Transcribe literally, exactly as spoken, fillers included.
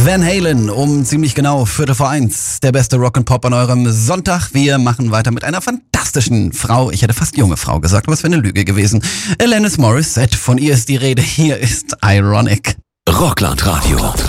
Van Halen um ziemlich genau Viertel vor eins. Der beste Rock and Pop an eurem Sonntag. Wir machen weiter mit einer fantastischen Frau. Ich hätte fast junge Frau gesagt, aber es wäre eine Lüge gewesen. Alanis Morissette, von ihr ist die Rede. Hier ist Ironic. Rockland Radio.